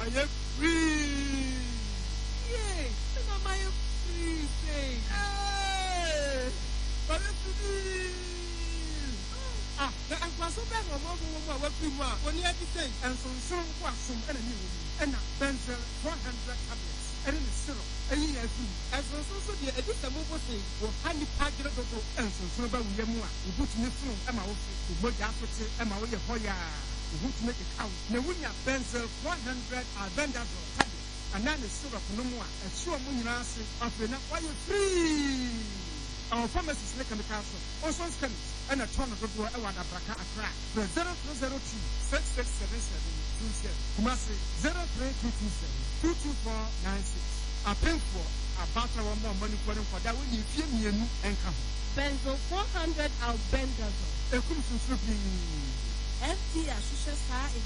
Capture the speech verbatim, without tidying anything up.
I am free. Yay! I am free. Say. Hey! I am free. Ah, the Anquaso Bang of Mobile Working One, when you have to say, and so some was some enemy, and a Benzel one hundred tablets, and in the syrup, and you have food. As also the edition mobile thing, or honey packet of the and so some about Yamua, you put in the film, and my office, to work after and my way of Hoya, you want to make it count. Now, when you have Benzel one hundred are vendors or tablets, and then the syrup no more, and sure when you ask it, after now, why you free? Our pharmacies make a castle, also scans, and a ton of the door, a water braca, a crack. The zero three zero two six six seven seven two seven. Kumasi zero three two two seven two two four nine six. A pen for a battle of more money for them for that when you feel me and come. Benzo four hundred albendazole. A crucial slipping. F D Ashisha